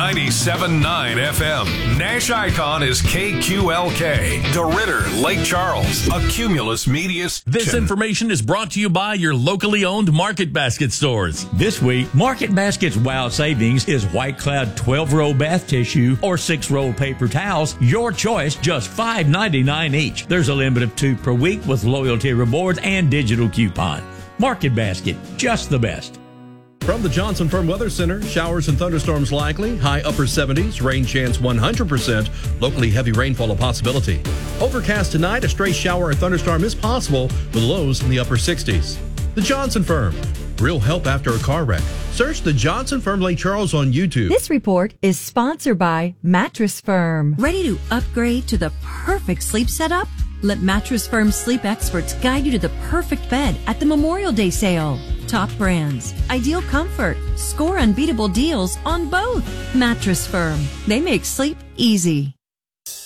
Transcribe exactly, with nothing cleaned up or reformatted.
ninety-seven point nine F M. Nash Icon is K Q L K. DeRidder, Lake Charles, a Cumulus Media. This information is brought to you by your locally owned Market Basket stores. This week, Market Basket's wow savings is White Cloud twelve-roll bath tissue or six-roll paper towels. Your choice, just five ninety-nine each. There's a limit of two per week with loyalty rewards and digital coupon. Market Basket, just the best. From the Johnson Firm Weather Center, showers and thunderstorms likely, high upper seventies, rain chance one hundred percent, locally heavy rainfall a possibility. Overcast tonight, a stray shower or thunderstorm is possible with lows in the upper sixties. The Johnson Firm, real help after a car wreck. Search the Johnson Firm Lake Charles on YouTube. This report is sponsored by Mattress Firm. Ready to upgrade to the perfect sleep setup? Let Mattress Firm's sleep experts guide you to the perfect bed at the Memorial Day sale. Top brands, ideal comfort, score unbeatable deals on both. Mattress Firm. They make sleep easy.